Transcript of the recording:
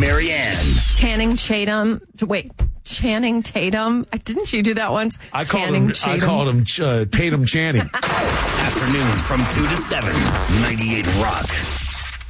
Marianne. Channing Tatum. Wait, Channing Tatum. Didn't you do that once? I called him Tatum Channing. Afternoons from 2 to 7, 98 Rock.